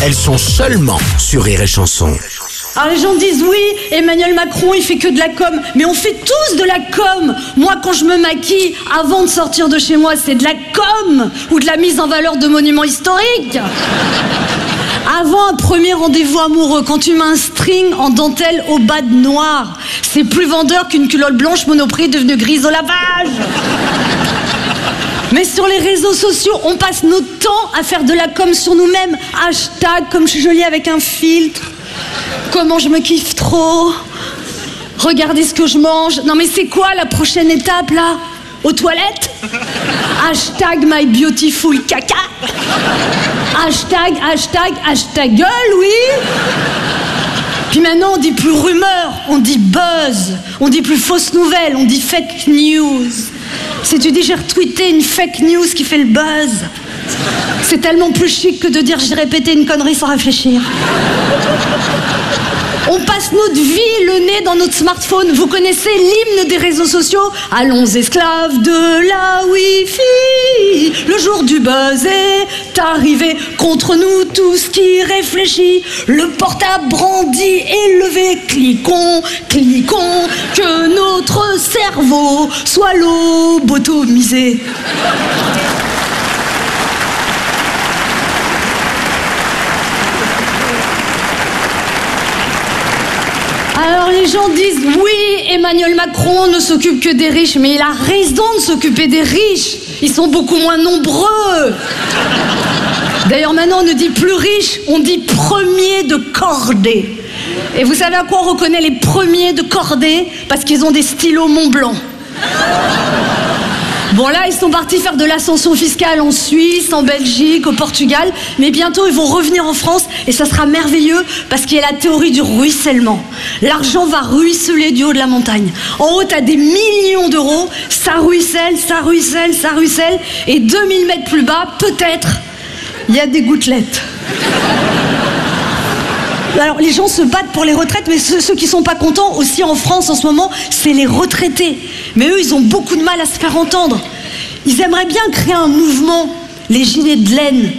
elles sont seulement sur Rire et Chanson. Alors les gens disent oui, Emmanuel Macron il fait que de la com, mais on fait tous de la com. Moi quand je me maquille avant de sortir de chez moi, c'est de la com ou de la mise en valeur de monuments historiques. Avant un premier rendez-vous amoureux, quand tu mets un string en dentelle au bas de noir, c'est plus vendeur qu'une culotte blanche Monoprix devenue grise au lavage. Mais sur les réseaux sociaux, on passe notre temps à faire de la com sur nous-mêmes. Hashtag comme je suis jolie avec un filtre. Comment je me kiffe trop. Regardez ce que je mange. Non mais c'est quoi la prochaine étape là? Aux toilettes? Hashtag my beautiful caca. Hashtag gueule, oui. Puis maintenant on dit plus rumeur, on dit buzz. On dit plus fausse nouvelle, on dit fake news. Si tu dis j'ai retweeté une fake news qui fait le buzz, c'est tellement plus chic que de dire j'ai répété une connerie sans réfléchir. On passe notre vie le nez dans notre smartphone. Vous connaissez l'hymne des réseaux sociaux? Allons esclaves de la Wi-Fi. Le jour du buzz est arrivé. Contre nous tous qui réfléchit. Le portable brandi, élevé. Cliquons, que notre cerveau soit lobotomisé. Alors les gens disent oui, Emmanuel Macron ne s'occupe que des riches, mais il a raison de s'occuper des riches. Ils sont beaucoup moins nombreux. D'ailleurs maintenant on ne dit plus riche, on dit premier de cordée. Et vous savez à quoi on reconnaît les premiers de cordée? Parce qu'ils ont des stylos Montblanc. Bon là, ils sont partis faire de l'ascension fiscale en Suisse, en Belgique, au Portugal. Mais bientôt, ils vont revenir en France et ça sera merveilleux parce qu'il y a la théorie du ruissellement. L'argent va ruisseler du haut de la montagne. En haut, t'as des millions d'euros. Ça ruisselle. Et 2000 mètres plus bas, peut-être, il y a des gouttelettes. Alors les gens se battent pour les retraites, mais ceux qui sont pas contents aussi en France en ce moment, c'est les retraités. Mais eux, ils ont beaucoup de mal à se faire entendre. Ils aimeraient bien créer un mouvement, les gilets de laine.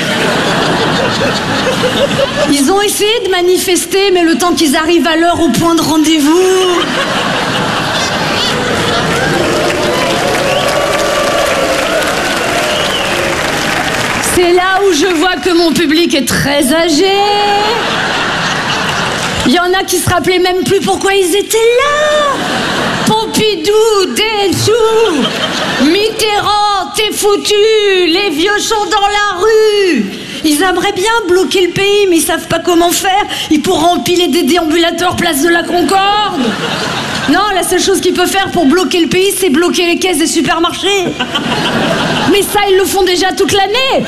Ils ont essayé de manifester, mais le temps qu'ils arrivent à l'heure au point de rendez-vous... C'est là où je vois que mon public est très âgé. Il y en a qui se rappelaient même plus pourquoi ils étaient là. Pompidou, Delchou, Mitterrand, t'es foutu, les vieux sont dans la rue. Ils aimeraient bien bloquer le pays, mais ils savent pas comment faire. Ils pourraient empiler des déambulateurs place de la Concorde. Non, la seule chose qu'ils peuvent faire pour bloquer le pays, c'est bloquer les caisses des supermarchés. Mais ça, ils le font déjà toute l'année.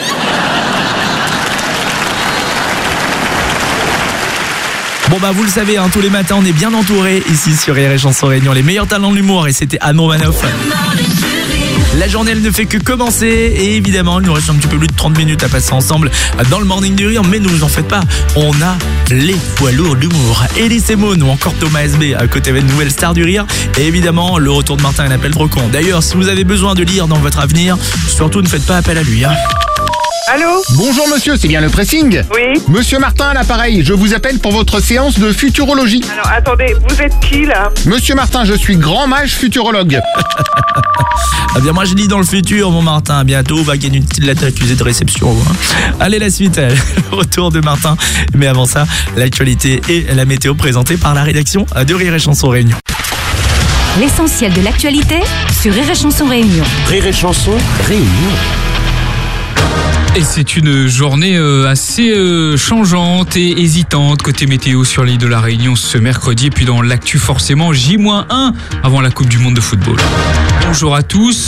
Bon bah vous le savez, tous les matins on est bien entouré ici sur Rire et Chanson Réunion. Les meilleurs talents de l'humour et c'était Anne Romanoff. La journée elle ne fait que commencer et évidemment il nous reste un petit peu plus de 30 minutes à passer ensemble dans le Morning du Rire. Mais ne vous en faites pas, on a les poids lourds d'humour. Elie Semoun ou encore Thomas SB à côté de nouvelle star du rire. Et évidemment le retour de Martin, un appel trop con. D'ailleurs si vous avez besoin de lire dans votre avenir, surtout ne faites pas appel à lui. Allô? Bonjour monsieur, c'est bien le pressing? Oui. Monsieur Martin à l'appareil, je vous appelle pour votre séance de futurologie. Alors attendez, vous êtes qui là? Monsieur Martin, je suis grand mage futurologue. Ah bien moi je lis dans le futur mon Martin, bientôt va gagner une petite lettre accusée de réception. Allez la suite, le retour de Martin. Mais avant ça, l'actualité et la météo présentée par la rédaction de Rire et Chanson Réunion. L'essentiel de l'actualité sur Rire et Chanson Réunion. Rire et Chanson Réunion. Et c'est une journée assez changeante et hésitante côté météo sur l'île de la Réunion ce mercredi. Et puis dans l'actu forcément J-1 avant la Coupe du Monde de football. Bonjour à tous.